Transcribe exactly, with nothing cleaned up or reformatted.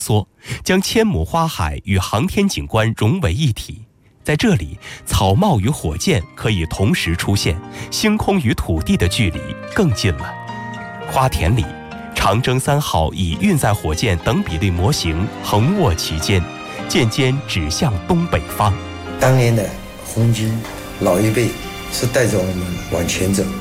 缩，将千亩花海与航天景观融为一体。在这里，草帽与火箭可以同时出现，星空与土地的距离更近了。花田里，长征三号以运载火箭等比例模型横卧其间，箭尖指向东北方。 当年的红军老一辈是带着我们往前走，